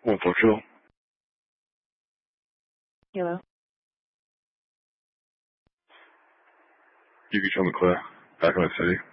142. Hello? You can tell me clear. Back in the city.